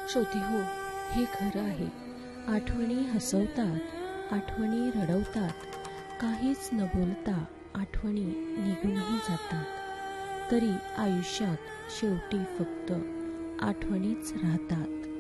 श्रोती हो, हे खरं आहे. आठवणी हसवतात, आठवणी रडवतात, काहीच न बोलता आठवणी निघूनही जातात. तरी आयुष्यात शेवटी फक्त आठवणीच राहतात.